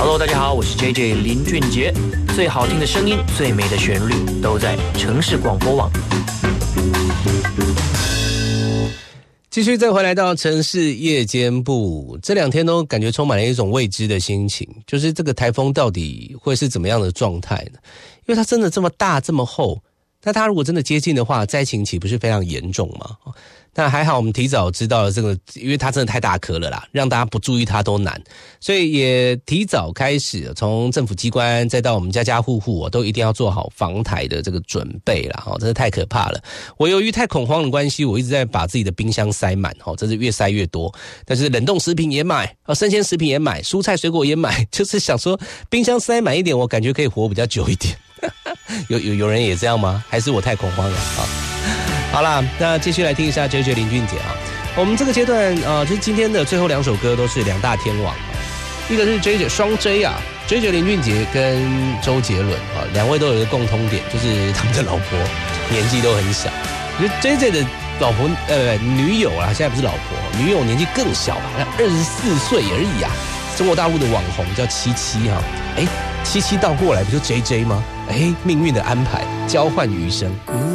Hello， 大家好，我是 JJ 林俊杰。最好听的声音，最美的旋律，都在城市广播网。 继续再回来到城市夜间部，这两天都感觉充满了一种未知的心情，就是这个台风到底会是怎么样的状态呢？因为它真的这么大这么厚，那它如果真的接近的话，灾情岂不是非常严重吗？但还好我们提早知道了这个，因为它真的太大颗了啦，让大家不注意它都难，所以也提早开始，从政府机关再到我们家家户户，都一定要做好防台的这个准备啦，真的太可怕了。我由于太恐慌的关系，我一直在把自己的冰箱塞满，真是越塞越多。但是冷冻食品也买，生鲜食品也买，蔬菜水果也买，就是想说冰箱塞满一点，我感觉可以活比较久一点。有人也这样吗？还是我太恐慌了啊？好啦，那继续来听一下 JJ 林俊杰啊。我们这个阶段就是今天的最后2首歌都是两大天王，一个是 JJ 双 J 啊 ，JJ 林俊杰跟周杰伦啊，两位都有一个共通点，就是他们的老婆年纪都很小。就 JJ 的老婆女友啊，现在不是老婆，女友年纪更小啊，24岁而已啊。中国大陆的网红叫77哈，77倒过来不就 JJ 吗？命运的安排，交换余生。